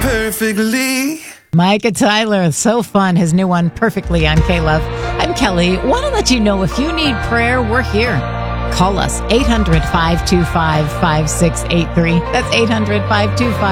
perfectly. Micah Tyler, so fun. His new one, Perfectly, on K-Love. I'm Kelly. Want to let you know if you need prayer, we're here. Call us, 800-525-5683. That's 800-525